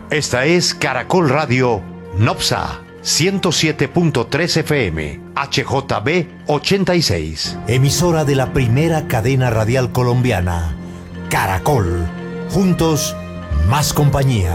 Esta es Caracol Radio Nopsa 107.3 FM, HJB 86. Emisora de la primera cadena radial colombiana, Caracol. Juntos, más compañía.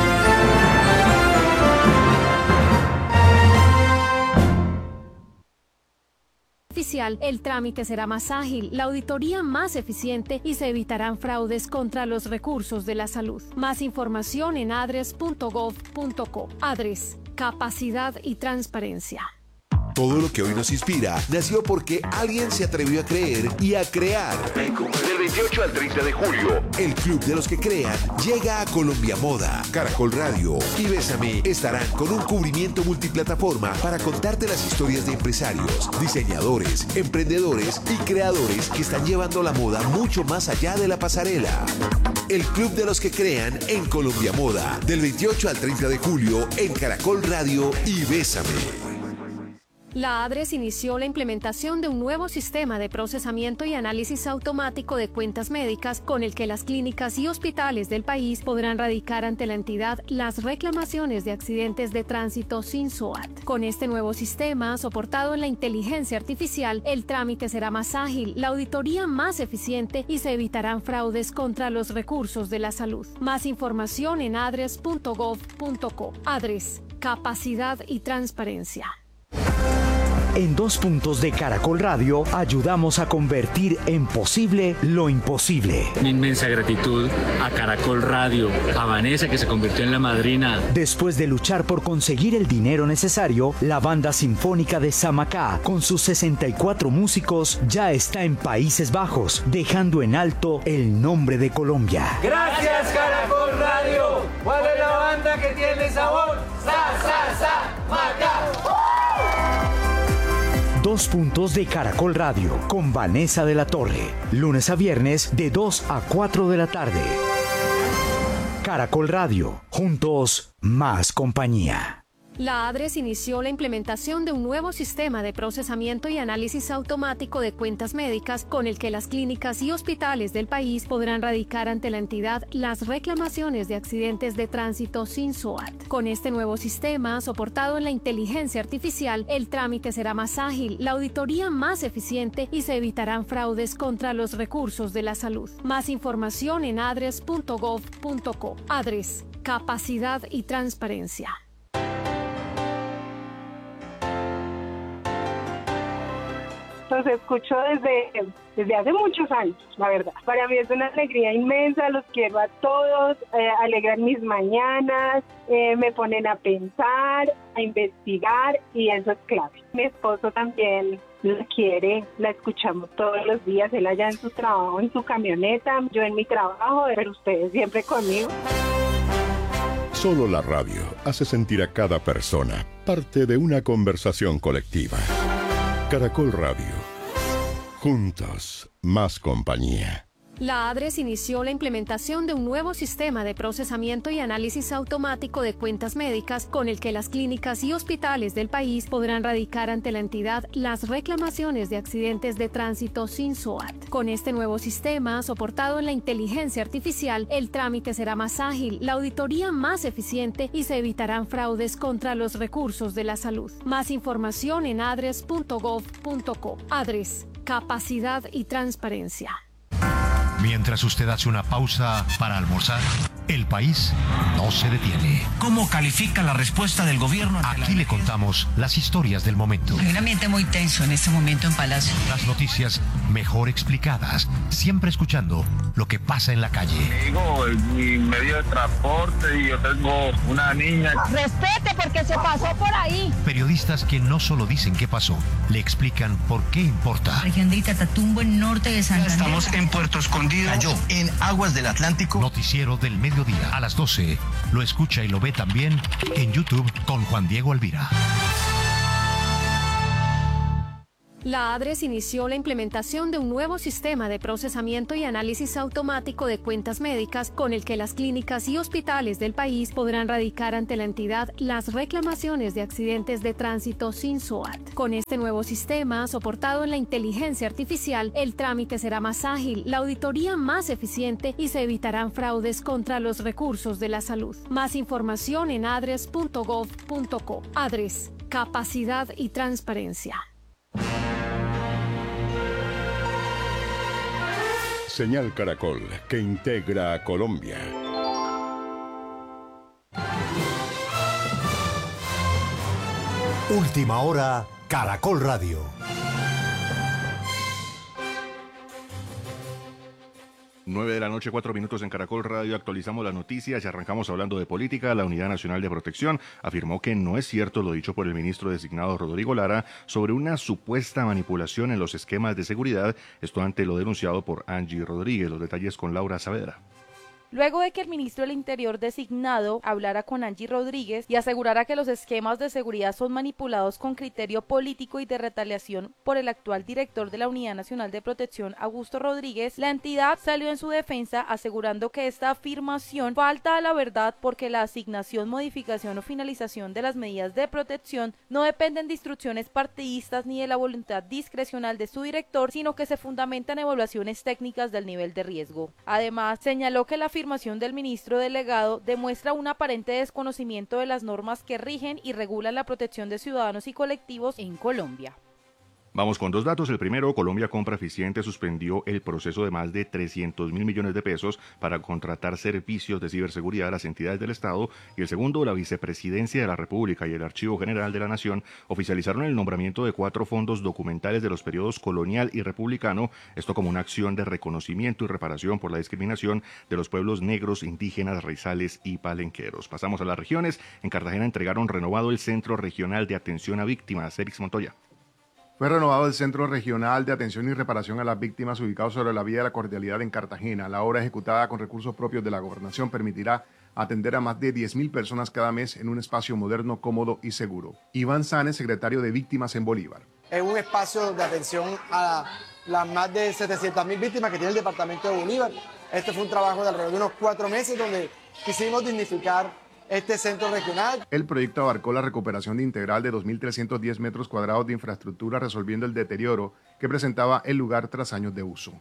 El trámite será más ágil, la auditoría más eficiente y se evitarán fraudes contra los recursos de la salud. Más información en adres.gov.co. Adres, capacidad y transparencia. Todo lo que hoy nos inspira nació porque alguien se atrevió a creer y a crear. Del 28 al 30 de julio, el Club de los que Crean llega a Colombia Moda. Caracol Radio y Bésame estarán con un cubrimiento multiplataforma para contarte las historias de empresarios, diseñadores, emprendedores y creadores que están llevando la moda mucho más allá de la pasarela. El Club de los que Crean en Colombia Moda, del 28 al 30 de julio en Caracol Radio y Bésame. La ADRES inició la implementación de un nuevo sistema de procesamiento y análisis automático de cuentas médicas con el que las clínicas y hospitales del país podrán radicar ante la entidad las reclamaciones de accidentes de tránsito sin SOAT. Con este nuevo sistema, soportado en la inteligencia artificial, el trámite será más ágil, la auditoría más eficiente y se evitarán fraudes contra los recursos de la salud. Más información en adres.gov.co. ADRES, capacidad y transparencia. En 2 puntos de Caracol Radio ayudamos a convertir en posible lo imposible. Mi inmensa gratitud a Caracol Radio, a Vanessa que se convirtió en la madrina. Después de luchar por conseguir el dinero necesario, la banda sinfónica de Samacá, con sus 64 músicos, ya está en Países Bajos, dejando en alto el nombre de Colombia. Gracias Caracol Radio. ¿Cuál es la banda que tiene sabor? Macá. 2 puntos de Caracol Radio con Vanessa de la Torre. Lunes a viernes de 2 a 4 de la tarde. Caracol Radio. Juntos, más compañía. La ADRES inició la implementación de un nuevo sistema de procesamiento y análisis automático de cuentas médicas con el que las clínicas y hospitales del país podrán radicar ante la entidad las reclamaciones de accidentes de tránsito sin SOAT. Con este nuevo sistema, soportado en la inteligencia artificial, el trámite será más ágil, la auditoría más eficiente y se evitarán fraudes contra los recursos de la salud. Más información en adres.gov.co. ADRES, capacidad y transparencia. Los escucho desde hace muchos años, la verdad. Para mí es una alegría inmensa, los quiero a todos, alegran mis mañanas, me ponen a pensar, a investigar y eso es clave. Mi esposo también la quiere, la escuchamos todos los días, él allá en su trabajo, en su camioneta, yo en mi trabajo, pero ustedes siempre conmigo. Solo la radio hace sentir a cada persona parte de una conversación colectiva. Caracol Radio. Juntos, más compañía. La ADRES inició la implementación de un nuevo sistema de procesamiento y análisis automático de cuentas médicas con el que las clínicas y hospitales del país podrán radicar ante la entidad las reclamaciones de accidentes de tránsito sin SOAT. Con este nuevo sistema, soportado en la inteligencia artificial, el trámite será más ágil, la auditoría más eficiente y se evitarán fraudes contra los recursos de la salud. Más información en adres.gov.co. ADRES, capacidad y transparencia. Mientras usted hace una pausa para almorzar, el país no se detiene. ¿Cómo califica la respuesta del gobierno? Aquí le contamos las historias del momento. Hay un ambiente muy tenso en este momento en Palacio. Las noticias mejor explicadas, siempre escuchando lo que pasa en la calle. Digo, mi medio de transporte y yo tengo una niña. Respete porque se pasó por ahí. Periodistas que no solo dicen qué pasó, le explican por qué importa. Región de Itatatumbo, en norte de Santander. Estamos en Puerto Escondido. Cayó en aguas del Atlántico. Noticiero del mediodía a las 12. Lo escucha y lo ve también en YouTube con Juan Diego Alvira. La ADRES inició la implementación de un nuevo sistema de procesamiento y análisis automático de cuentas médicas con el que las clínicas y hospitales del país podrán radicar ante la entidad las reclamaciones de accidentes de tránsito sin SOAT. Con este nuevo sistema, soportado en la inteligencia artificial, el trámite será más ágil, la auditoría más eficiente y se evitarán fraudes contra los recursos de la salud. Más información en adres.gov.co. ADRES, capacidad y transparencia. Señal Caracol, que integra a Colombia. Última hora, Caracol Radio. 9 de la noche, 4 minutos en Caracol Radio. Actualizamos las noticias y arrancamos hablando de política. La Unidad Nacional de Protección afirmó que no es cierto lo dicho por el ministro designado Rodrigo Lara sobre una supuesta manipulación en los esquemas de seguridad, esto ante lo denunciado por Angie Rodríguez. Los detalles con Laura Saavedra. Luego de que el ministro del Interior designado hablara con Angie Rodríguez y asegurara que los esquemas de seguridad son manipulados con criterio político y de retaliación por el actual director de la Unidad Nacional de Protección, Augusto Rodríguez, la entidad salió en su defensa asegurando que esta afirmación falta a la verdad porque la asignación, modificación o finalización de las medidas de protección no dependen de instrucciones partidistas ni de la voluntad discrecional de su director, sino que se fundamentan en evaluaciones técnicas del nivel de riesgo. Además, señaló que la afirmación del ministro delegado demuestra un aparente desconocimiento de las normas que rigen y regulan la protección de ciudadanos y colectivos en Colombia. Vamos con dos datos. El primero, Colombia Compra Eficiente suspendió el proceso de más de 300.000 millones de pesos para contratar servicios de ciberseguridad a las entidades del Estado. Y el segundo, la Vicepresidencia de la República y el Archivo General de la Nación oficializaron el nombramiento de 4 fondos documentales de los periodos colonial y republicano, esto como una acción de reconocimiento y reparación por la discriminación de los pueblos negros, indígenas, raizales y palenqueros. Pasamos a las regiones. En Cartagena entregaron renovado el Centro Regional de Atención a Víctimas. Erix Montoya. Fue renovado el Centro Regional de Atención y Reparación a las Víctimas ubicado sobre la Vía de la Cordialidad en Cartagena. La obra, ejecutada con recursos propios de la Gobernación, permitirá atender a más de 10.000 personas cada mes en un espacio moderno, cómodo y seguro. Iván Sáenz, secretario de Víctimas en Bolívar. Es un espacio de atención a las más de 700.000 víctimas que tiene el departamento de Bolívar. Este fue un trabajo de alrededor de unos 4 meses donde quisimos dignificar este centro regional. El proyecto abarcó la recuperación de integral de 2.310 metros cuadrados de infraestructura, resolviendo el deterioro que presentaba el lugar tras años de uso.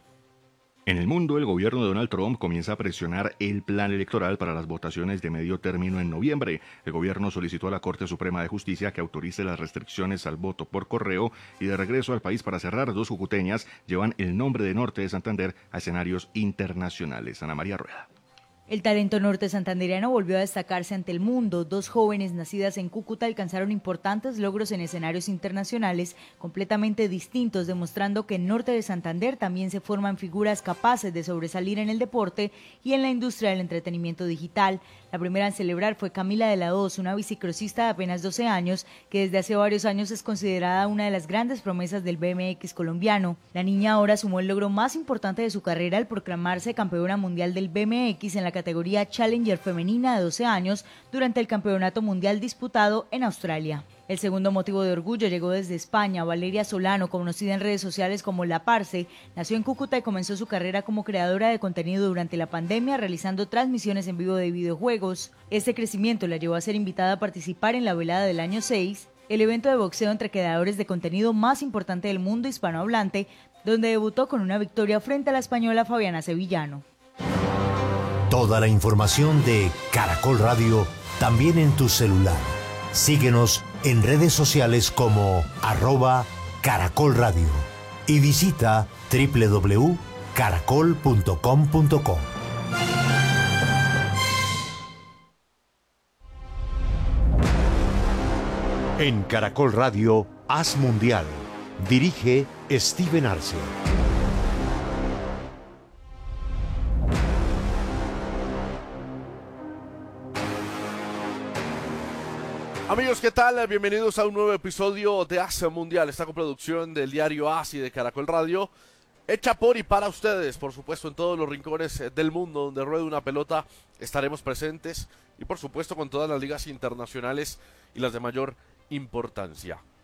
En el mundo, el gobierno de Donald Trump comienza a presionar el plan electoral para las votaciones de medio término en noviembre. El gobierno solicitó a la Corte Suprema de Justicia que autorice las restricciones al voto por correo y de regreso al país para cerrar. 2 cucuteñas llevan el nombre de Norte de Santander a escenarios internacionales. Ana María Rueda. El talento norte santandereano volvió a destacarse ante el mundo. 2 jóvenes nacidas en Cúcuta alcanzaron importantes logros en escenarios internacionales completamente distintos, demostrando que en Norte de Santander también se forman figuras capaces de sobresalir en el deporte y en la industria del entretenimiento digital. La primera en celebrar fue Camila de la Hoz, una bicicrosista de apenas 12 años, que desde hace varios años es considerada una de las grandes promesas del BMX colombiano. La niña ahora sumó el logro más importante de su carrera al proclamarse campeona mundial del BMX en la categoría Challenger femenina de 12 años durante el Campeonato Mundial disputado en Australia. El segundo motivo de orgullo llegó desde España. Valeria Solano, conocida en redes sociales como La Parce, nació en Cúcuta y comenzó su carrera como creadora de contenido durante la pandemia, realizando transmisiones en vivo de videojuegos. Este crecimiento la llevó a ser invitada a participar en la velada del año 6, el evento de boxeo entre creadores de contenido más importante del mundo hispanohablante, donde debutó con una victoria frente a la española Fabiana Sevillano. Toda la información de Caracol Radio también en tu celular. Síguenos en redes sociales como @Caracol Radio y visita www.caracol.com.co. En Caracol Radio, Haz Mundial. Dirige Steven Arce. Amigos, ¿qué tal? Bienvenidos a un nuevo episodio de Haz Mundial, esta coproducción del diario AS y de Caracol Radio, hecha por y para ustedes, por supuesto, en todos los rincones del mundo donde ruede una pelota estaremos presentes y por supuesto con todas las ligas internacionales y las de mayor importancia.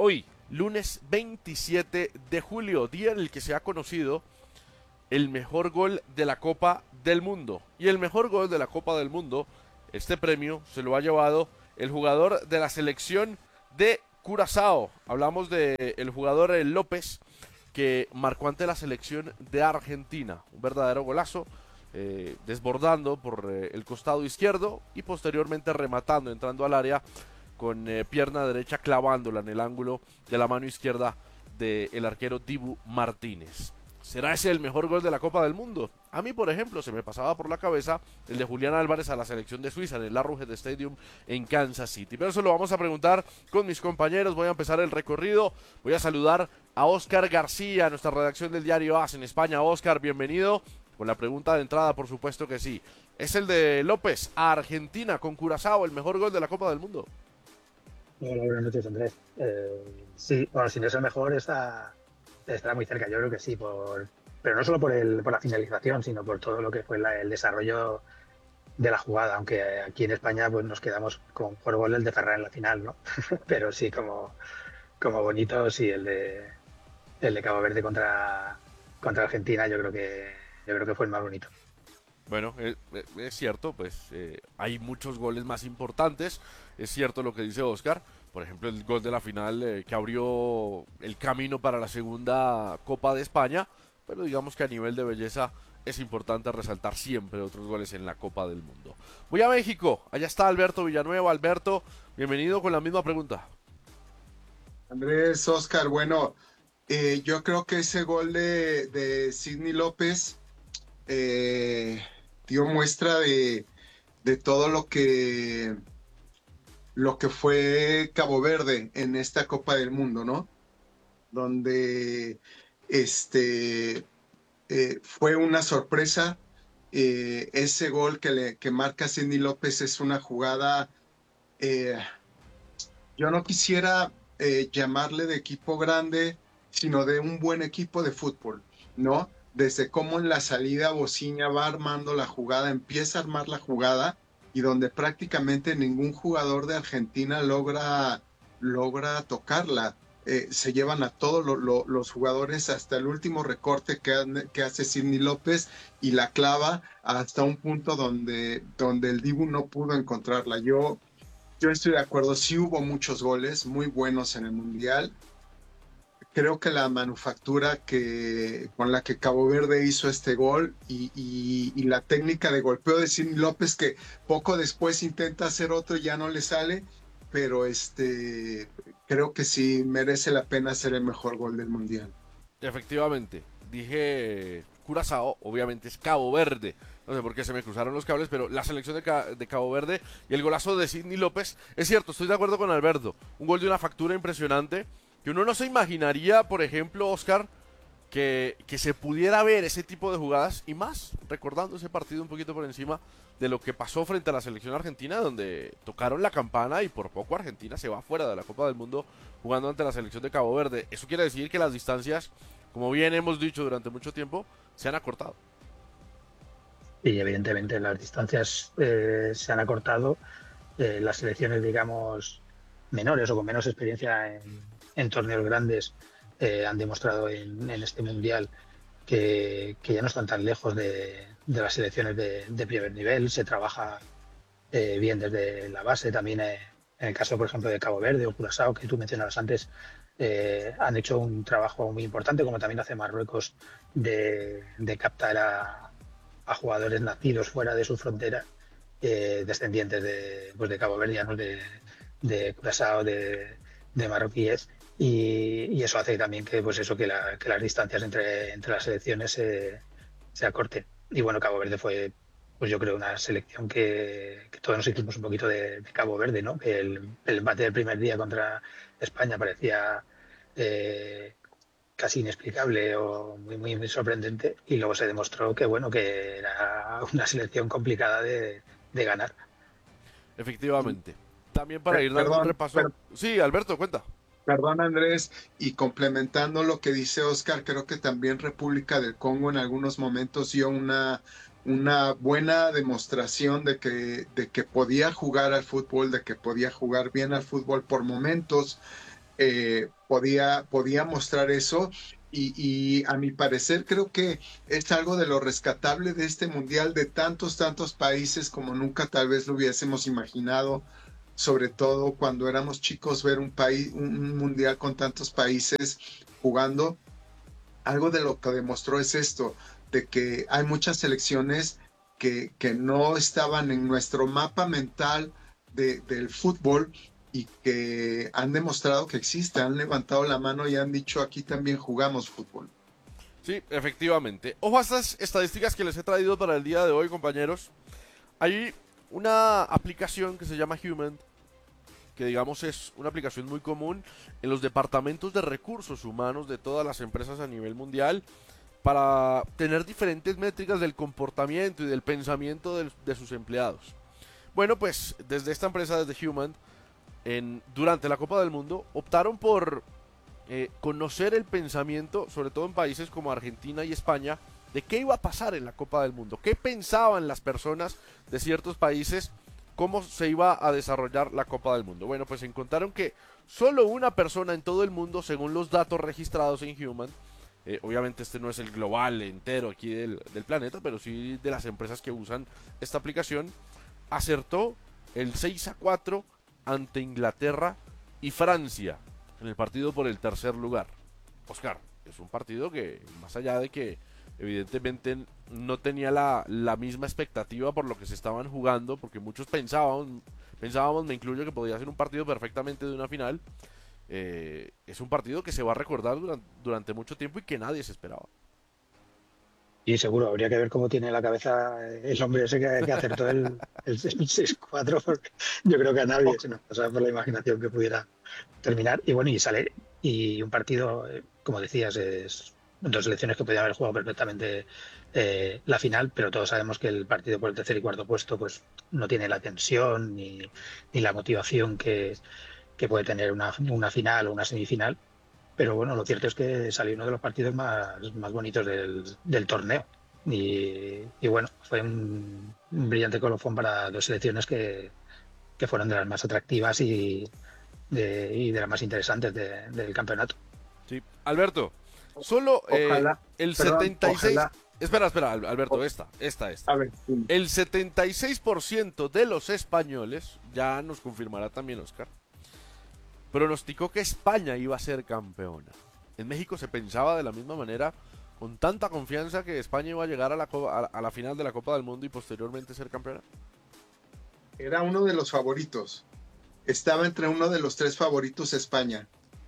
Hoy, lunes 27 de julio, día en el que se ha conocido el mejor gol de la Copa del Mundo. Y el mejor gol de la Copa del Mundo, este premio se lo ha llevado el jugador de la selección de Curazao. Hablamos del jugador López, que marcó ante la selección de Argentina. Un verdadero golazo, desbordando por el costado izquierdo y posteriormente rematando, entrando al área con pierna derecha, clavándola en el ángulo de la mano izquierda del arquero Dibu Martínez. ¿Será ese el mejor gol de la Copa del Mundo? A mí, por ejemplo, se me pasaba por la cabeza el de Julián Álvarez a la selección de Suiza en el Arrowhead Stadium en Kansas City. Pero eso lo vamos a preguntar con mis compañeros. Voy a empezar el recorrido. Voy a saludar a Óscar García, nuestra redacción del diario AS en España. Óscar, bienvenido. Con la pregunta de entrada, por supuesto que sí. ¿Es el de López a Argentina con Curazao el mejor gol de la Copa del Mundo? Hola, buenas noches, Andrés. Sí, bueno, si no es el mejor, estará muy cerca, yo creo que sí, pero no solo por la finalización, sino por todo lo que fue el desarrollo de la jugada, aunque aquí en España pues nos quedamos con por gol el de Ferran en la final, ¿no? Pero sí, como bonito, sí, el de Cabo Verde contra Argentina, yo creo que fue el más bonito. Bueno, es cierto, pues hay muchos goles más importantes, es cierto lo que dice Óscar. Por ejemplo, el gol de la final que abrió el camino para la segunda Copa de España, pero digamos que a nivel de belleza es importante resaltar siempre otros goles en la Copa del Mundo. Voy a México, allá está Alberto Villanueva. Alberto, bienvenido con la misma pregunta. Andrés, Óscar, bueno, yo creo que ese gol de Sidney López dio muestra de todo lo que fue Cabo Verde en esta Copa del Mundo, ¿no? Donde fue una sorpresa. Ese gol que marca Sidney López es una jugada, yo no quisiera llamarle de equipo grande, sino de un buen equipo de fútbol, ¿no? Desde cómo en la salida Bociña va armando la jugada, empieza a armar la jugada, y donde prácticamente ningún jugador de Argentina logra tocarla. Se llevan a todos los jugadores hasta el último recorte que hace Sidney López y la clava hasta un punto donde el Dibu no pudo encontrarla. Yo estoy de acuerdo, sí hubo muchos goles muy buenos en el Mundial. Creo que la manufactura con la que Cabo Verde hizo este gol y la técnica de golpeo de Sidney López, que poco después intenta hacer otro y ya no le sale, pero creo que sí merece la pena ser el mejor gol del Mundial. Efectivamente, dije Curazao, obviamente es Cabo Verde. No sé por qué se me cruzaron los cables, pero la selección de Cabo Verde y el golazo de Sidney López, es cierto, estoy de acuerdo con Alberto. Un gol de una factura impresionante, que uno no se imaginaría, por ejemplo, Óscar, que se pudiera ver ese tipo de jugadas, y más recordando ese partido un poquito por encima de lo que pasó frente a la selección argentina, donde tocaron la campana y por poco Argentina se va fuera de la Copa del Mundo jugando ante la selección de Cabo Verde. Eso quiere decir que las distancias, como bien hemos dicho durante mucho tiempo, se han acortado. Y evidentemente las distancias se han acortado. Las selecciones, digamos, menores o con menos experiencia en torneos grandes han demostrado en este Mundial que ya no están tan lejos de las selecciones de primer nivel. Se trabaja bien desde la base. También en el caso, por ejemplo, de Cabo Verde o Curazao, que tú mencionabas antes, han hecho un trabajo muy importante, como también hace Marruecos, de captar a jugadores nacidos fuera de su frontera, descendientes de Cabo Verdianos, de Curazao, de marroquíes, y eso hace también que las distancias entre las selecciones se acorten. Y bueno, Cabo Verde fue, pues yo creo, una selección que todos nos hicimos un poquito de Cabo Verde, ¿no? Que el empate del primer día contra España parecía casi inexplicable o muy, muy sorprendente, y luego se demostró que era una selección complicada de ganar. Efectivamente. También para ir dando un repaso. Sí, Alberto, cuenta. Perdón, Andrés, y complementando lo que dice Óscar, creo que también República del Congo en algunos momentos dio una buena demostración de que podía jugar al fútbol, de que podía jugar bien al fútbol por momentos. podía mostrar eso. Y a mi parecer creo que es algo de lo rescatable de este mundial, de tantos países como nunca tal vez lo hubiésemos imaginado, sobre todo cuando éramos chicos, ver un mundial con tantos países jugando. Algo de lo que demostró es esto, de que hay muchas selecciones que no estaban en nuestro mapa mental del fútbol, y que han demostrado que existe, han levantado la mano y han dicho aquí también jugamos fútbol. Sí, efectivamente. Ojo a estas estadísticas que les he traído para el día de hoy, compañeros. Hay una aplicación que se llama Human, que digamos es una aplicación muy común en los departamentos de recursos humanos de todas las empresas a nivel mundial, para tener diferentes métricas del comportamiento y del pensamiento de sus empleados. Bueno, pues desde esta empresa, desde Human, durante la Copa del Mundo, optaron por conocer el pensamiento, sobre todo en países como Argentina y España, de qué iba a pasar en la Copa del Mundo, qué pensaban las personas de ciertos países, cómo se iba a desarrollar la Copa del Mundo. Bueno, pues encontraron que solo una persona en todo el mundo, según los datos registrados en Human, obviamente este no es el global entero aquí del planeta, pero sí de las empresas que usan esta aplicación, acertó el 6-4 ante Inglaterra y Francia en el partido por el tercer lugar. Oscar, es un partido que, más allá de que evidentemente no tenía la misma expectativa por lo que se estaban jugando, porque muchos pensábamos, me incluyo, que podía ser un partido perfectamente de una final, es un partido que se va a recordar durante mucho tiempo y que nadie se esperaba. Y seguro, habría que ver cómo tiene la cabeza el hombre ese que acertó el 6-4, porque yo creo que a nadie se nos pasaba por la imaginación que pudiera terminar. Y bueno, y un partido, como decías, es dos selecciones que podían haber jugado perfectamente la final, pero todos sabemos que el partido por el tercer y cuarto puesto pues no tiene la tensión ni la motivación que puede tener una final o una semifinal. Pero bueno, lo cierto es que salió uno de los partidos más bonitos del torneo. Y bueno, fue un brillante colofón para dos selecciones que fueron de las más atractivas y de las más interesantes del campeonato. Sí, Alberto, solo Ojalá, el perdón, 76... ojalá. Espera, Alberto, esta. A ver, sí. El 76% de los españoles, ya nos confirmará también Oscar, pronosticó que España iba a ser campeona. En México se pensaba de la misma manera, con tanta confianza, que España iba a llegar a la final de la Copa del Mundo y posteriormente ser campeona. Era uno de los favoritos. Estaba entre uno de los tres favoritos España.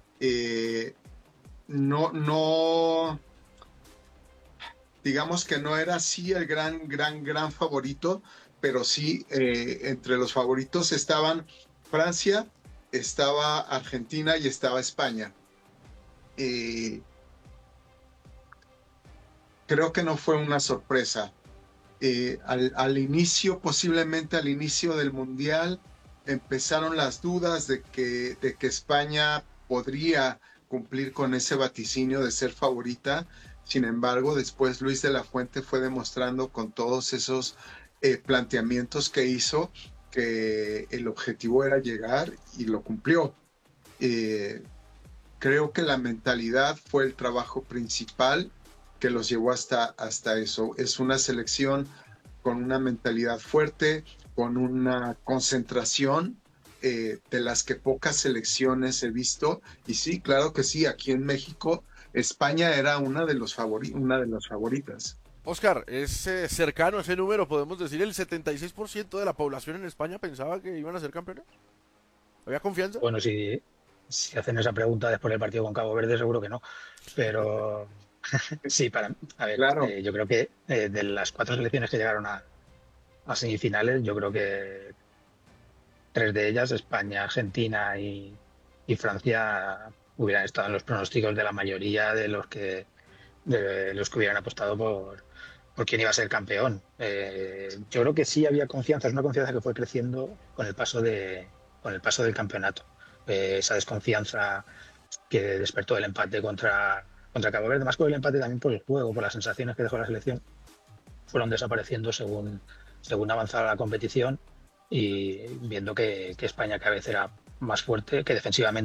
No, digamos que no era así el gran favorito, pero sí entre los favoritos estaban Francia, estaba Argentina y estaba España. Creo que no fue una sorpresa. Posiblemente al inicio del Mundial, empezaron las dudas de que España podría cumplir con ese vaticinio de ser favorita. Sin embargo, después Luis de la Fuente fue demostrando con todos esos planteamientos que hizo que el objetivo era llegar, y lo cumplió. Creo que la mentalidad fue el trabajo principal que los llevó hasta eso. Es una selección con una mentalidad fuerte, con una concentración de las que pocas selecciones he visto. Y sí, claro que sí, aquí en México España era una de las favoritas. Oscar, es cercano ese número, podemos decir, el 76% de la población en España pensaba que iban a ser campeones. ¿Había confianza? Bueno, si hacen esa pregunta después del partido con Cabo Verde, seguro que no. Pero sí, claro. Yo creo que de las 4 selecciones que llegaron a semifinales, yo creo que 3 de ellas, España, Argentina y Francia, hubieran estado en los pronósticos de la mayoría de los que hubieran apostado por quién iba a ser campeón. Yo creo que sí había confianza, es una confianza que fue creciendo con el paso del campeonato. Esa desconfianza que despertó el empate contra Cabo Verde, más por el empate también por el juego, por las sensaciones que dejó la selección, fueron desapareciendo según avanzaba la competición, y viendo que España cada vez era más fuerte, que defensivamente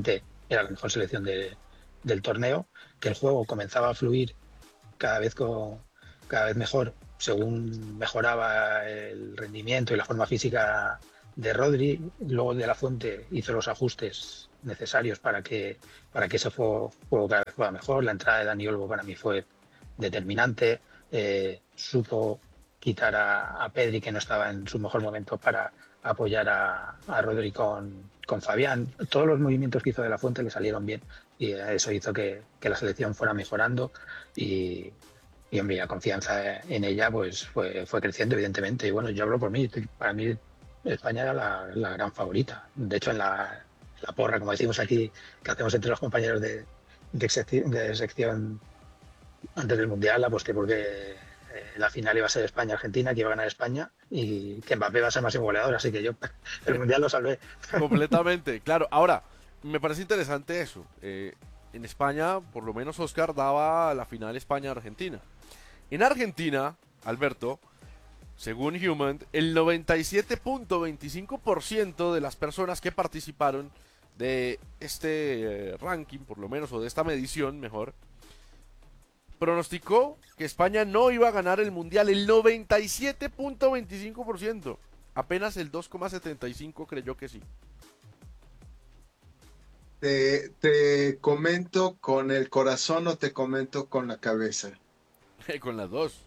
era la mejor selección del torneo, que el juego comenzaba a fluir cada vez mejor según mejoraba el rendimiento y la forma física de Rodri. Luego De La Fuente hizo los ajustes necesarios para que ese juego cada vez fuera mejor. La entrada de Dani Olmo para mí fue determinante. Supo quitar a Pedri, que no estaba en su mejor momento, para apoyar a Rodri con Fabián. Todos los movimientos que hizo De La Fuente le salieron bien y eso hizo que la selección fuera mejorando y hombre, la confianza en ella pues fue creciendo, evidentemente. Y bueno, yo hablo por mí. Para mí España era la gran favorita. De hecho, en la porra, como decimos aquí, que hacemos entre los compañeros de sección antes del Mundial, aposté porque la final iba a ser España-Argentina, que iba a ganar España, y que Mbappé va a ser más goleador, así que yo el Mundial lo salvé. Completamente, claro. Ahora, me parece interesante eso. En España, por lo menos Oscar daba la final España-Argentina. En Argentina, Alberto, según Human, el 97.25% de las personas que participaron de este ranking, por lo menos, o de esta medición, mejor, pronosticó que España no iba a ganar el Mundial. El 97.25%. Apenas el 2,75% creyó que sí. ¿Te comento con el corazón o te comento con la cabeza? Con las dos.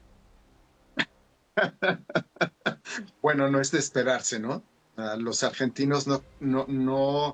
Bueno, no es de esperarse, ¿no? Los argentinos no.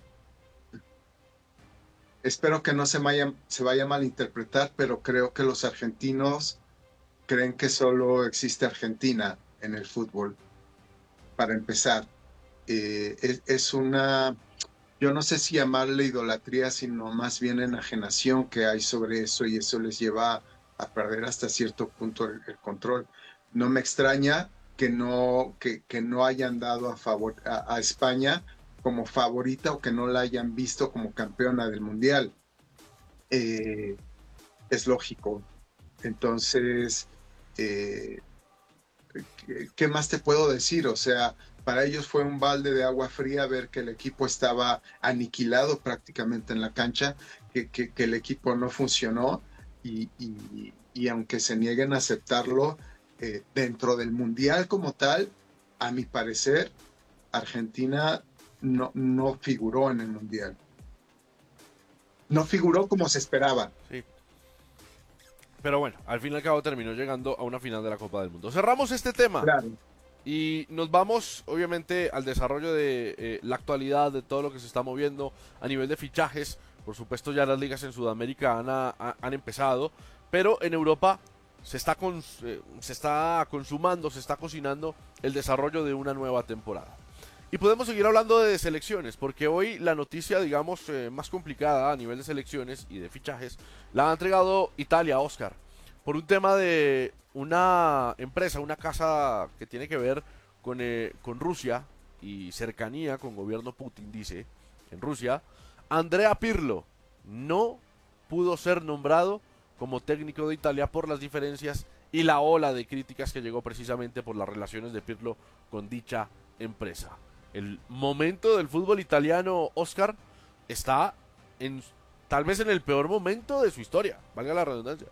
Espero que no se vaya a malinterpretar, pero creo que los argentinos creen que solo existe Argentina en el fútbol. Para empezar, es una, yo no sé si llamarle idolatría, sino más bien enajenación que hay sobre eso, y eso les lleva a perder hasta cierto punto el control. No me extraña que no hayan dado a España como favorita, o que no la hayan visto como campeona del Mundial. Es lógico. Entonces, ¿qué más te puedo decir? O sea, para ellos fue un balde de agua fría ver que el equipo estaba aniquilado prácticamente en la cancha, que el equipo no funcionó, y aunque se nieguen a aceptarlo, dentro del Mundial como tal, a mi parecer, Argentina no figuró en el Mundial. No figuró como se esperaba. Sí. Pero bueno, al fin y al cabo terminó llegando a una final de la Copa del Mundo. Cerramos este tema. Claro. Y nos vamos, obviamente, al desarrollo de la actualidad, de todo lo que se está moviendo a nivel de fichajes. Por supuesto, ya las ligas en Sudamérica han empezado, pero en Europa se está consumando, se está cocinando el desarrollo de una nueva temporada. Y podemos seguir hablando de selecciones, porque hoy la noticia, digamos, más complicada a nivel de selecciones y de fichajes, la ha entregado Italia, Oscar, por un tema de una empresa, una casa que tiene que ver con Rusia y cercanía con gobierno Putin, dice, en Rusia. Andrea Pirlo no pudo ser nombrado como técnico de Italia por las diferencias y la ola de críticas que llegó precisamente por las relaciones de Pirlo con dicha empresa. El momento del fútbol italiano, Oscar, está tal vez en el peor momento de su historia, valga la redundancia.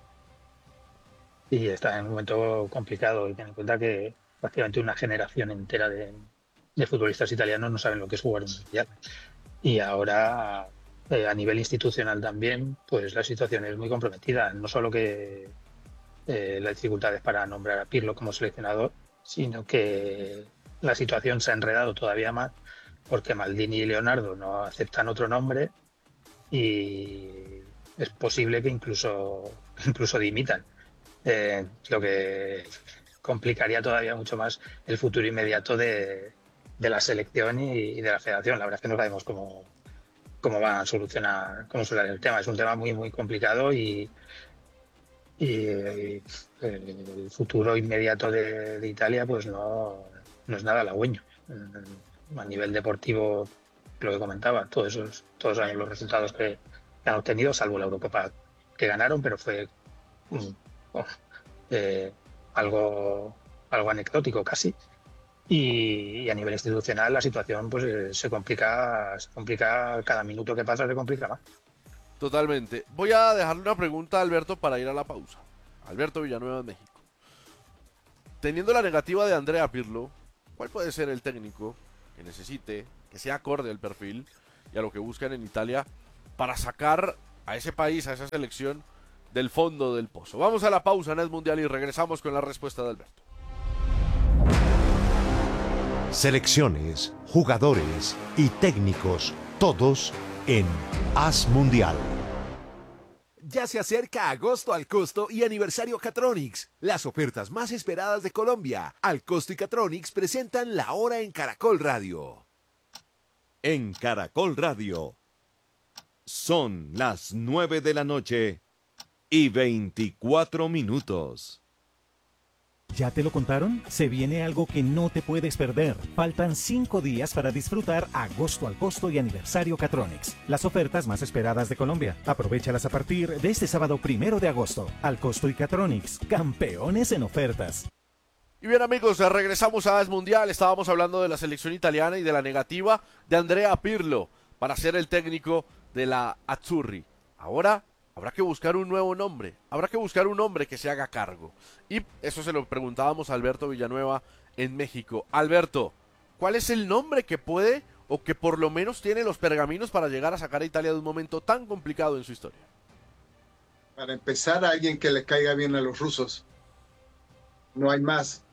Sí, está en un momento complicado, y ten en cuenta que prácticamente una generación entera de futbolistas italianos no saben lo que es jugar un mundial. Y ahora, a nivel institucional también, pues la situación es muy comprometida. No solo que las dificultades para nombrar a Pirlo como seleccionador, sino que la situación se ha enredado todavía más, porque Maldini y Leonardo no aceptan otro nombre, y es posible que incluso dimitan, lo que complicaría todavía mucho más el futuro inmediato de la selección y de la federación. La verdad es que no sabemos cómo van a solucionar el tema. Es un tema muy, muy complicado, y el futuro inmediato de Italia pues no es nada halagüeño. A nivel deportivo, lo que comentaba, todos saben los resultados que han obtenido, salvo la Eurocopa que ganaron, pero fue algo anecdótico casi. Y a nivel institucional la situación pues se complica cada minuto que pasa, se complica más. Totalmente. Voy a dejarle una pregunta a Alberto para ir a la pausa. Alberto Villanueva de México. Teniendo la negativa de Andrea Pirlo, ¿cuál puede ser el técnico que necesite, que sea acorde al perfil y a lo que buscan en Italia para sacar a ese país, a esa selección del fondo del pozo? Vamos a la pausa en el Mundial y regresamos con la respuesta de Alberto. Selecciones, jugadores y técnicos, todos en Haz Mundial. Ya se acerca agosto al costo y aniversario Catronics, las ofertas más esperadas de Colombia. Al costo y Catronics presentan la hora en Caracol Radio. En Caracol Radio son las 9 de la noche y 24 minutos. ¿Ya te lo contaron? Se viene algo que no te puedes perder. Faltan 5 días para disfrutar agosto al costo y aniversario Catronics. Las ofertas más esperadas de Colombia. Aprovéchalas a partir de este sábado 1 de agosto. Al costo y Catronics, campeones en ofertas. Y bien amigos, regresamos a AS Mundial. Estábamos hablando de la selección italiana y de la negativa de Andrea Pirlo para ser el técnico de la Azzurri. Ahora habrá que buscar un nuevo nombre, habrá que buscar un hombre que se haga cargo. Y eso se lo preguntábamos a Alberto Villanueva en México. Alberto, ¿cuál es el nombre que puede o que por lo menos tiene los pergaminos para llegar a sacar a Italia de un momento tan complicado en su historia? Para empezar, alguien que le caiga bien a los rusos. No hay más.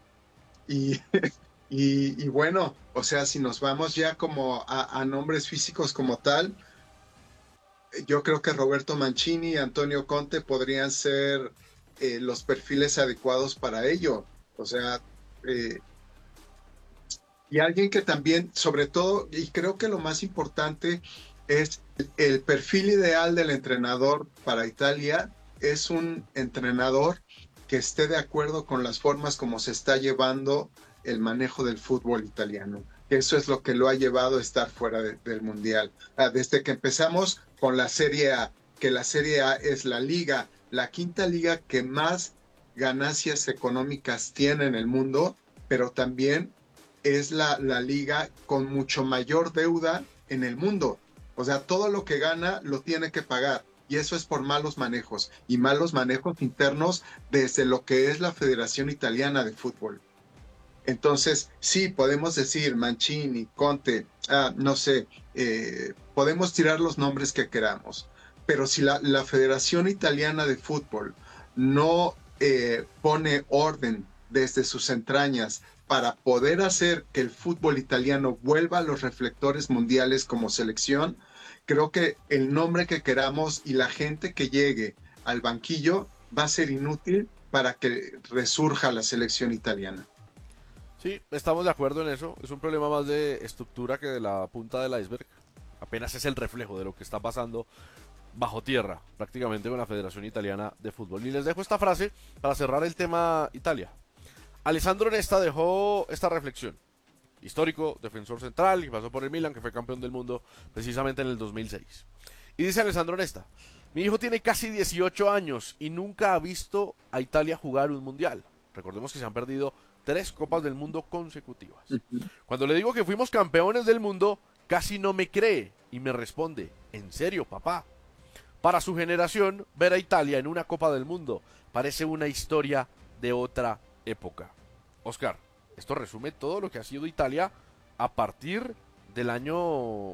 Y bueno, o sea, si nos vamos ya como a nombres físicos como tal, yo creo que Roberto Mancini y Antonio Conte podrían ser los perfiles adecuados para ello. O sea, y alguien que también, sobre todo, y creo que lo más importante es el perfil ideal del entrenador para Italia, es un entrenador que esté de acuerdo con las formas como se está llevando el manejo del fútbol italiano. Eso es lo que lo ha llevado a estar fuera del Mundial. Desde que empezamos con la Serie A, que la Serie A es la quinta liga que más ganancias económicas tiene en el mundo, pero también es la liga con mucho mayor deuda en el mundo. O sea, todo lo que gana lo tiene que pagar. Y eso es por malos manejos, y malos manejos internos desde lo que es la Federación Italiana de Fútbol. Entonces, sí, podemos decir Mancini, Conte, no sé, podemos tirar los nombres que queramos, pero si la Federación Italiana de Fútbol no pone orden desde sus entrañas para poder hacer que el fútbol italiano vuelva a los reflectores mundiales como selección, creo que el nombre que queramos y la gente que llegue al banquillo va a ser inútil para que resurja la selección italiana. Sí, estamos de acuerdo en eso. Es un problema más de estructura que de la punta del iceberg. Apenas es el reflejo de lo que está pasando bajo tierra, prácticamente, con la Federación Italiana de Fútbol. Y les dejo esta frase para cerrar el tema Italia. Alessandro Nesta dejó esta reflexión. Histórico, defensor central, que pasó por el Milan, que fue campeón del mundo precisamente en el 2006. Y dice Alessandro Nesta: mi hijo tiene casi 18 años y nunca ha visto a Italia jugar un mundial. Recordemos que se han perdido 3 Copas del Mundo consecutivas. Cuando le digo que fuimos campeones del mundo, casi no me cree y me responde: ¿en serio, papá? Para su generación, ver a Italia en una Copa del Mundo parece una historia de otra época. Oscar, esto resume todo lo que ha sido Italia a partir del año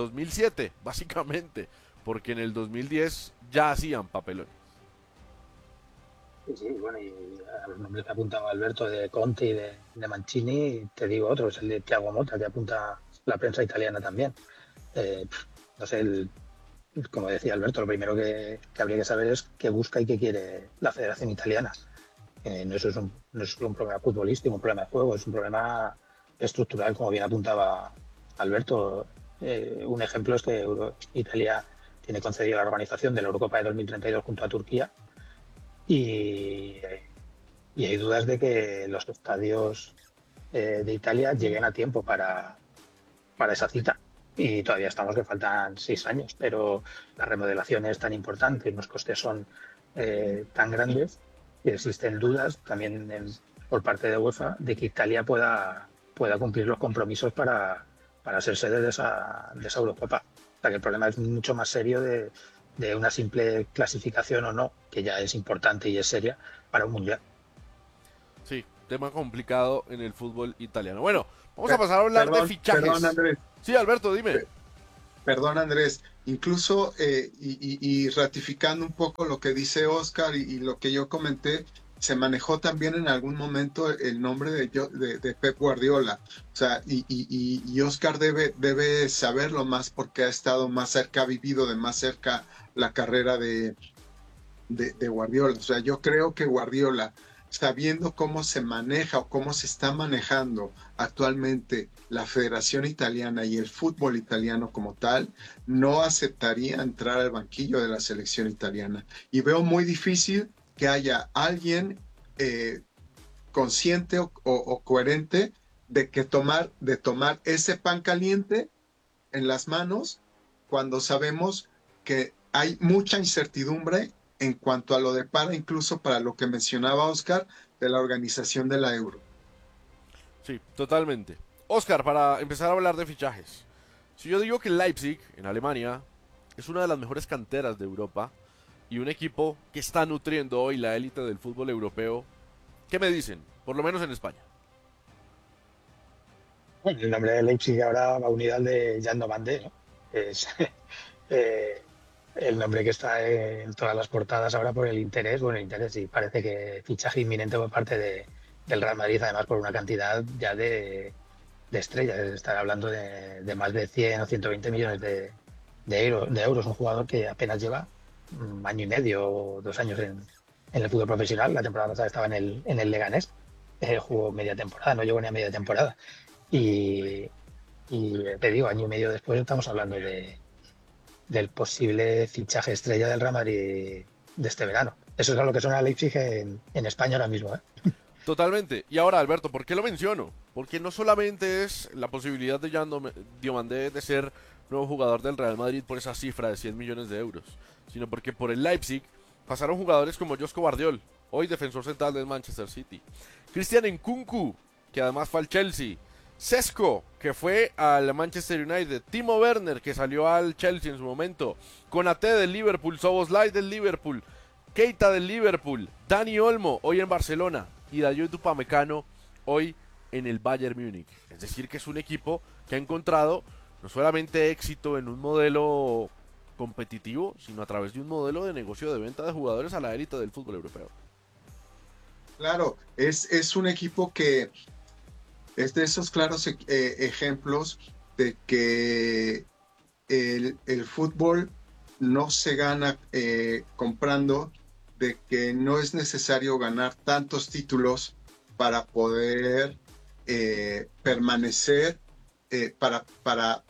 2007, básicamente, porque en el 2010 ya hacían papelones. Sí, bueno, y a los nombres que apuntaba Alberto de Conte y de Mancini, te digo otro, es el de Thiago Motta, que apunta la prensa italiana también. No sé, como decía Alberto, lo primero que habría que saber es qué busca y qué quiere la Federación Italiana. No es solo un problema futbolístico, un problema de juego, es un problema estructural, como bien apuntaba Alberto. Un ejemplo es que Italia tiene concedida la organización de la Eurocopa de 2032 junto a Turquía, y hay dudas de que los estadios de Italia lleguen a tiempo para esa cita. Y todavía estamos que faltan 6 años, pero la remodelación es tan importante y los costes son tan grandes que existen dudas también por parte de UEFA de que Italia pueda pueda cumplir los compromisos para ser sede de esa Eurocopa. O sea que el problema es mucho más serio de una simple clasificación o no, que ya es importante y es seria para un mundial. Sí, tema complicado en el fútbol italiano. Bueno, vamos a pasar a hablar de fichajes. Perdón, Andrés. Sí, Alberto, dime. Perdón, Andrés. Incluso, y ratificando un poco lo que dice Oscar y lo que yo comenté, se manejó también en algún momento el nombre de Pep Guardiola. O sea, y Oscar debe saberlo más porque ha estado más cerca, ha vivido de más cerca la carrera de Guardiola. O sea, yo creo que Guardiola, sabiendo cómo se maneja o cómo se está manejando actualmente la Federación Italiana y el fútbol italiano como tal, no aceptaría entrar al banquillo de la selección italiana. Y veo muy difícil que haya alguien consciente o coherente de tomar ese pan caliente en las manos cuando sabemos que hay mucha incertidumbre en cuanto a lo depara, incluso para lo que mencionaba Oscar, de la organización de la Euro. Sí, totalmente. Oscar, para empezar a hablar de fichajes. Si yo digo que el Leipzig, en Alemania, es una de las mejores canteras de Europa y un equipo que está nutriendo hoy la élite del fútbol europeo, ¿qué me dicen? Por lo menos en España. Bueno, el nombre de Leipzig ahora va unido al de Jan Novandé, ¿no? Es el nombre que está en todas las portadas ahora por el interés. Bueno, el interés sí, parece que fichaje inminente por parte del Real Madrid, además por una cantidad ya de estrellas. Estar hablando de más de 100 o 120 millones de euros. Un jugador que apenas lleva un año y medio o 2 años en el fútbol profesional. La temporada pasada estaba en el Leganés. Jugó media temporada, no llegó ni a media temporada. Y te digo, año y medio después estamos hablando del posible fichaje estrella del Real Madrid de este verano. Eso es a lo que suena Leipzig en España ahora mismo, ¿eh? Totalmente. Y ahora, Alberto, ¿por qué lo menciono? Porque no solamente es la posibilidad de Jan Diomandé de ser nuevo jugador del Real Madrid por esa cifra de 100 millones de euros, sino porque por el Leipzig pasaron jugadores como Josko Gvardiol, hoy defensor central del Manchester City, Christian Nkunku, que además fue al Chelsea, Sesko, que fue al Manchester United, Timo Werner, que salió al Chelsea en su momento, Konaté del Liverpool, Szoboszlai del Liverpool, Keita del Liverpool, Dani Olmo, hoy en Barcelona, y Dayot Upamecano, hoy en el Bayern Múnich. Es decir, que es un equipo que ha encontrado no solamente éxito en un modelo competitivo, sino a través de un modelo de negocio de venta de jugadores a la élite del fútbol europeo. Claro, es un equipo que es de esos claros ejemplos de que el fútbol no se gana comprando, de que no es necesario ganar tantos títulos para poder permanecer, para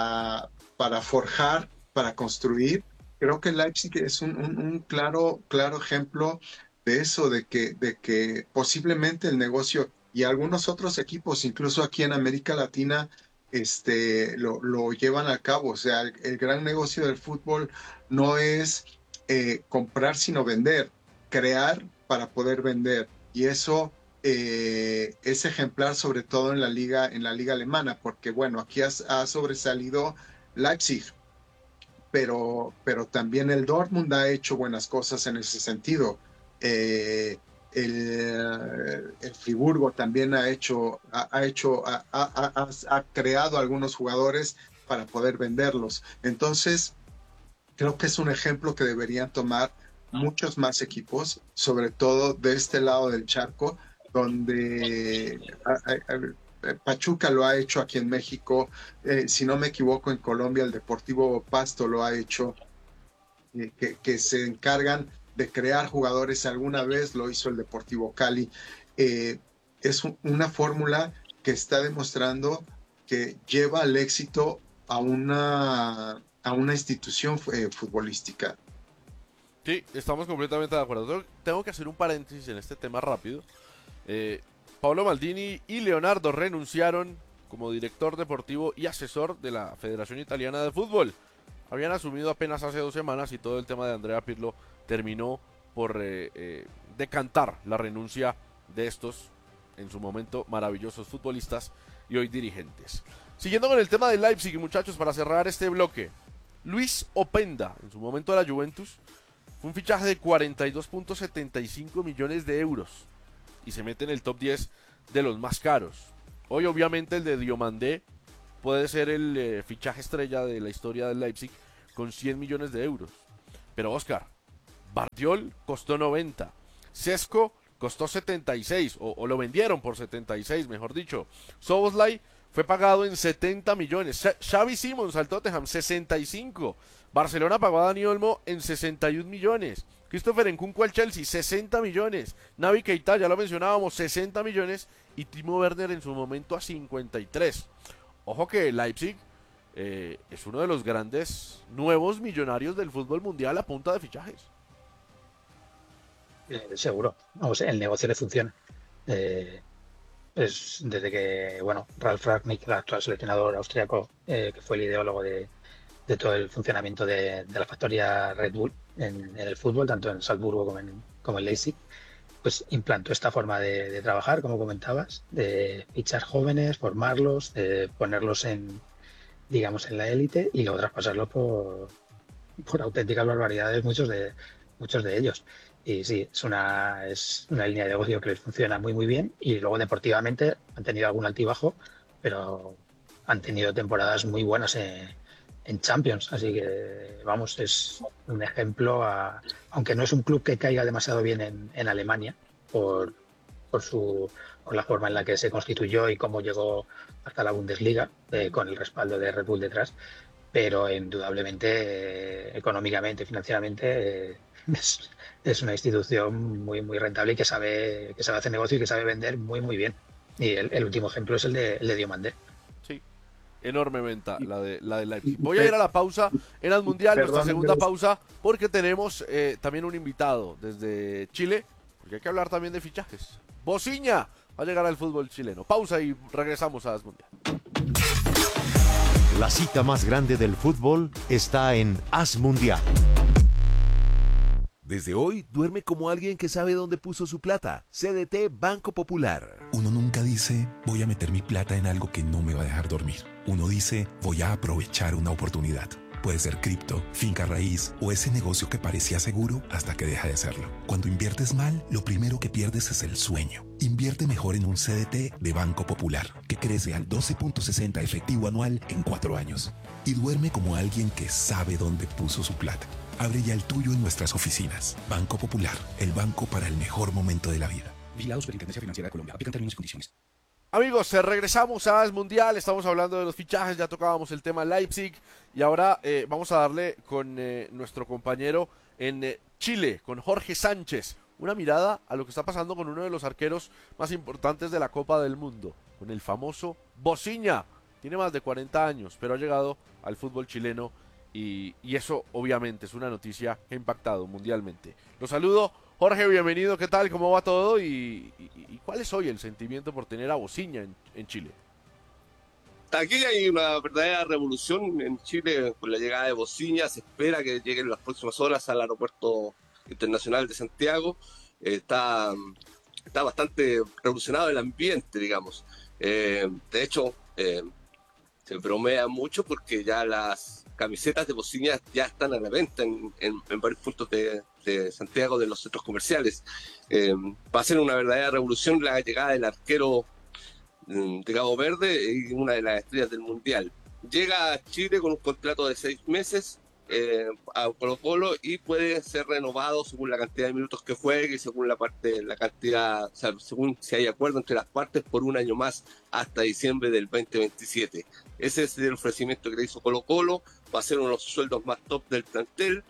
forjar, para construir. Creo que Leipzig es un claro ejemplo de eso, de que posiblemente el negocio y algunos otros equipos, incluso aquí en América Latina, lo llevan a cabo. O sea, el gran negocio del fútbol no es comprar sino vender, crear para poder vender, y eso es ejemplar sobre todo en la liga alemana, porque bueno, aquí ha sobresalido Leipzig, pero también el Dortmund ha hecho buenas cosas en ese sentido. El Friburgo también ha creado algunos jugadores para poder venderlos. Entonces creo que es un ejemplo que deberían tomar muchos más equipos, sobre todo de este lado del charco, donde Pachuca lo ha hecho aquí en México, si no me equivoco en Colombia el Deportivo Pasto lo ha hecho, que se encargan de crear jugadores. Alguna vez lo hizo el Deportivo Cali. Es una fórmula que está demostrando que lleva al éxito a una institución futbolística. Sí, estamos completamente de acuerdo. Tengo que hacer un paréntesis en este tema rápido. Paolo Maldini y Leonardo renunciaron como director deportivo y asesor de la Federación Italiana de Fútbol. Habían asumido apenas hace 2 semanas y todo el tema de Andrea Pirlo terminó por decantar la renuncia de estos, en su momento, maravillosos futbolistas. y hoy dirigentes. Siguiendo con el tema del Leipzig, muchachos, para cerrar este bloque. Luis Openda, en su momento de la Juventus, fue un fichaje de 42.75 millones de euros y se mete en el top 10 de los más caros. Hoy obviamente el de Diomandé puede ser el fichaje estrella de la historia del Leipzig con 100 millones de euros. Pero Oscar, Bardiol costó 90, Sesco costó 76, o lo vendieron por 76, mejor dicho. Szoboszlai fue pagado en 70 millones. Xavi Simons al Tottenham, 65. Barcelona pagó a Dani Olmo en 61 millones. Christopher Nkunku al Chelsea, 60 millones. Naby Keita, ya lo mencionábamos, 60 millones. Y Timo Werner en su momento a 53. Ojo que Leipzig es uno de los grandes nuevos millonarios del fútbol mundial a punta de fichajes. Seguro. O sea, el negocio le funciona. Es desde que, bueno, Ralf Rangnick, el actual seleccionador austriaco, que fue el ideólogo de todo el funcionamiento de la factoría Red Bull en el fútbol, tanto en Salzburgo como en Leipzig, pues implantó esta forma de trabajar, como comentabas, de fichar jóvenes, formarlos, de ponerlos digamos, en la élite y luego traspasarlos por auténticas barbaridades, muchos de ellos. Y sí, es una línea de negocio que les funciona muy muy bien, y luego deportivamente han tenido algún altibajo, pero han tenido temporadas muy buenas en Champions, así que vamos, es un ejemplo, aunque no es un club que caiga demasiado bien en Alemania por la forma en la que se constituyó y cómo llegó hasta la Bundesliga, con el respaldo de Red Bull detrás, pero indudablemente económicamente, financieramente, es una institución muy muy rentable y que sabe hacer negocio y que sabe vender muy muy bien. Y el último ejemplo es el de Diomandé. Sí, enorme venta la de Leipzig. Voy a ir a la pausa en el Mundial, nuestra segunda pausa, porque tenemos también un invitado desde Chile, porque hay que hablar también de fichajes. Bociña va a llegar al fútbol chileno. Pausa y regresamos a Mundial. La cita más grande del fútbol está en Haz Mundial. Desde hoy, duerme como alguien que sabe dónde puso su plata. CDT Banco Popular. Uno nunca dice, voy a meter mi plata en algo que no me va a dejar dormir. Uno dice, voy a aprovechar una oportunidad. Puede ser cripto, finca raíz o ese negocio que parecía seguro hasta que deja de serlo. Cuando inviertes mal, lo primero que pierdes es el sueño. Invierte mejor en un CDT de Banco Popular, que crece al 12.60 efectivo anual en 4 años. Y duerme como alguien que sabe dónde puso su plata. Abre ya el tuyo en nuestras oficinas. Banco Popular, el banco para el mejor momento de la vida. Vigilado Superintendencia Financiera de Colombia. Aplican términos y condiciones. Amigos, regresamos a AS Mundial, estamos hablando de los fichajes, ya tocábamos el tema Leipzig y ahora vamos a darle con nuestro compañero en Chile, con Jorge Sánchez, una mirada a lo que está pasando con uno de los arqueros más importantes de la Copa del Mundo, con el famoso Bociña. Tiene más de 40 años, pero ha llegado al fútbol chileno y eso obviamente es una noticia que ha impactado mundialmente. Los saludo. Jorge, bienvenido, ¿qué tal? ¿Cómo va todo? ¿Y cuál es hoy el sentimiento por tener a Bociña en Chile? Aquí hay una verdadera revolución en Chile con la llegada de Bociña. Se espera que llegue en las próximas horas al aeropuerto internacional de Santiago. Está bastante revolucionado el ambiente, digamos. De hecho, se bromea mucho porque ya las camisetas de Bociña ya están a la venta en varios puntos de Santiago, de los centros comerciales. Va a ser una verdadera revolución la llegada del arquero de Cabo Verde y una de las estrellas del Mundial. Llega a Chile con un contrato de 6 meses a Colo-Colo y puede ser renovado según la cantidad de minutos que juegue y según la cantidad, o sea, según si hay acuerdo entre las partes, por un año más hasta diciembre del 2027. Ese es el ofrecimiento que le hizo Colo-Colo. Va a ser uno de los sueldos más top del plantel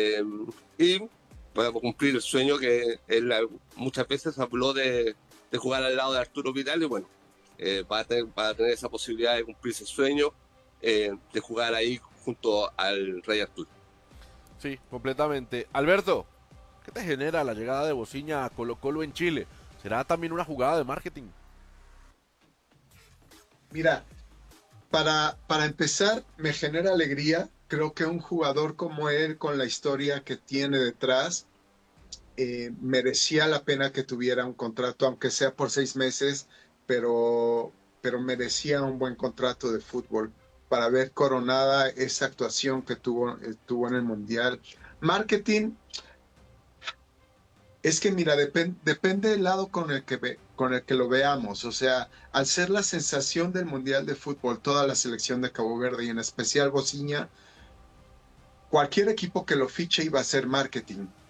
y para cumplir el sueño que él muchas veces habló de jugar al lado de Arturo Vidal, y bueno, va a tener esa posibilidad de cumplir ese sueño de jugar ahí junto al Rey Arturo. Sí, completamente. Alberto, ¿qué te genera la llegada de Bociña a Colo-Colo en Chile? ¿Será también una jugada de marketing? Mira, para empezar, me genera alegría. Creo que un jugador como él, con la historia que tiene detrás, merecía la pena que tuviera un contrato, aunque sea por 6 meses, pero pero merecía un buen contrato de fútbol para ver coronada esa actuación que tuvo en el Mundial. Marketing, es que mira, depende del lado con el que lo veamos. O sea, al ser la sensación del Mundial de Fútbol, toda la selección de Cabo Verde y en especial Bociña, cualquier equipo que lo fiche iba a hacer marketing.